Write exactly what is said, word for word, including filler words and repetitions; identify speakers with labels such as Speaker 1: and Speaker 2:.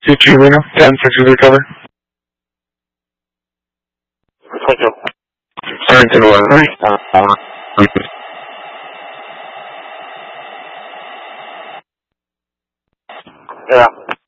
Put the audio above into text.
Speaker 1: two three Luna, ten six is recover.
Speaker 2: Thank you.
Speaker 1: Farrington one, right? Uh,
Speaker 2: yeah.